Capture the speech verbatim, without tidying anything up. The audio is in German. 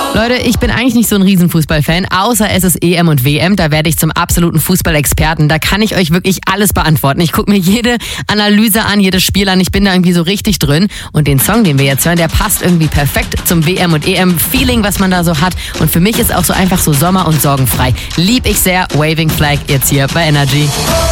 Leute, ich bin eigentlich nicht so ein Riesenfußballfan, außer es ist E M und W M. Da werde ich zum absoluten Fußballexperten. Da kann ich euch wirklich alles beantworten. Ich gucke mir jede Analyse an, jedes Spiel an. Ich bin da irgendwie so richtig drin. Und den Song, den wir jetzt hören, der passt irgendwie perfekt zum W M und E M-Feeling, was man da so hat. Und für mich ist auch so einfach so Sommer und sorgenfrei. Lieb ich sehr. Waving Flag jetzt hier bei Energy.